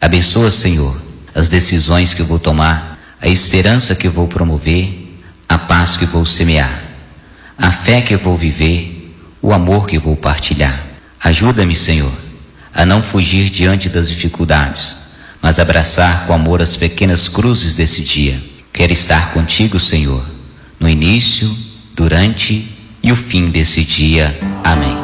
Abençoa, Senhor, as decisões que eu vou tomar, a esperança que eu vou promover, a paz que vou semear, a fé que eu vou viver, o amor que eu vou partilhar. Ajuda-me, Senhor, a não fugir diante das dificuldades, mas abraçar com amor as pequenas cruzes desse dia. Quero estar contigo, Senhor, no início, durante e o fim desse dia. Amém.